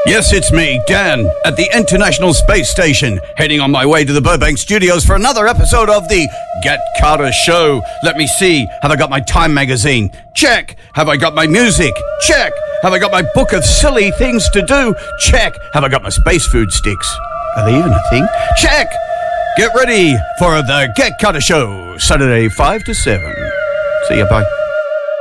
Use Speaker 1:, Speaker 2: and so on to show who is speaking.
Speaker 1: Yes, it's me, Dan, at the International Space Station, heading on my way to the Burbank Studios for another episode of the Get Carter Show. Let me see, have I got my Time magazine? Check. Have I got my music? Check. Have I got my book of silly things to do? Check. Have I got my space food sticks? Are they even a thing? Check. Get ready for the Get Carter Show, Saturday 5 to 7. See ya, bye.